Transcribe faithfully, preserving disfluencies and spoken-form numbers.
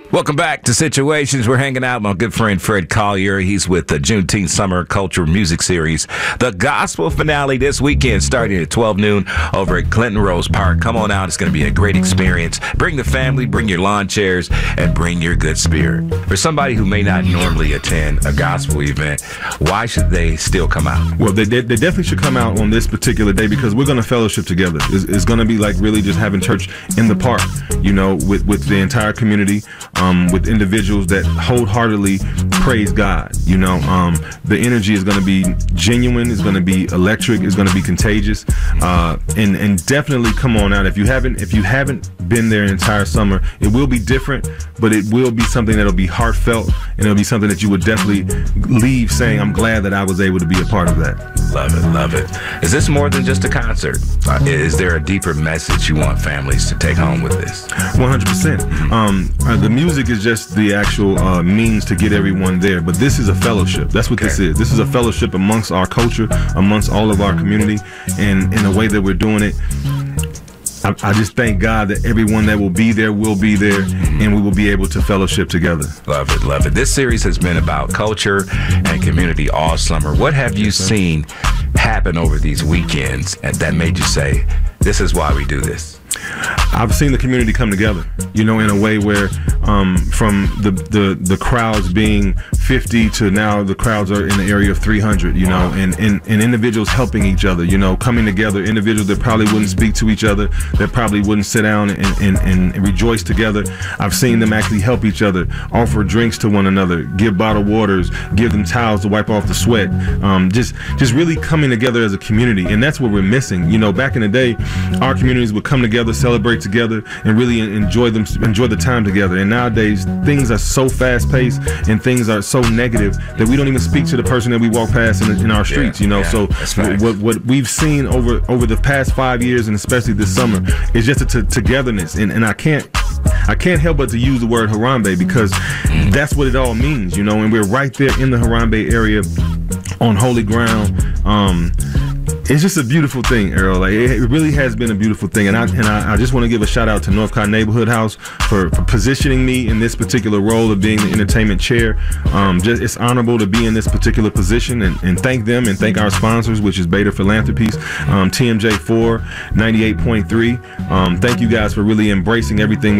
Welcome back to Situations. We're hanging out with my good friend Fred Collier. He's with the Juneteenth Summer Culture Music Series. The gospel finale this weekend starting at twelve noon over at Clinton Rose Park. Come on out. It's going to be a great experience. Bring the family, bring your lawn chairs, and bring your good spirit. For somebody who may not normally attend a gospel event, why should they still come out? Well, they, they, they definitely should come out on this particular day because we're going to fellowship together. It's, it's going to be like really just having church in the park, you know, with, with the entire community. Um, with individuals that wholeheartedly praise God. You know, um, the energy is going to be genuine, it's going to be electric, it's going to be contagious, uh, and and definitely come on out. If you haven't, if you haven't been there an entire summer, it will be different, but it will be something that'll be heartfelt, and it'll be something that you would definitely leave saying, "I'm glad that I was able to be a part of that." Love it, love it. Is this more than just a concert? Uh, is there a deeper message you want families to take home with this? one hundred percent. Um, uh, the music is just the actual uh, means to get everyone there, but this is a fellowship. That's what okay. this is. This is a fellowship amongst our culture, amongst all of our community, and in a way that we're doing it, I, I just thank God that everyone that will be there will be there, and we will be able to fellowship together. Love it, love it. This series has been about culture and community all summer. What have you seen happen over these weekends that made you say, this is why we do this? I've seen the community come together, you know, in a way where um, from the, the, the crowds being fifty to now the crowds are in the area of three hundred, you know, and, and, and individuals helping each other, you know, coming together, individuals that probably wouldn't speak to each other, that probably wouldn't sit down and, and, and rejoice together. I've seen them actually help each other, offer drinks to one another, give bottled waters, give them towels to wipe off the sweat, um, just, just really coming together as a community. And that's what we're missing. You know, back in the day, our communities would come together, celebrate together, and really enjoy them, enjoy the time together. And nowadays, things are so fast-paced and things are so negative that we don't even speak to the person that we walk past in, in our streets. Yeah, you know, yeah, so what what we've seen over over the past five years, and especially this summer, is just a t- togetherness. And and I can't. I can't help but to use the word Harambe because that's what it all means, you know, and we're right there in the Harambe area on holy ground. Um, It's just a beautiful thing, Earl. Like, it really has been a beautiful thing, and I and I, I just want to give a shout out to Northcott Neighborhood House for, for positioning me in this particular role of being the entertainment chair. Um, just it's honorable to be in this particular position, and, and thank them and thank our sponsors, which is Beta Philanthropies, um, T M J four, ninety-eight point three. Um, thank you guys for really embracing everything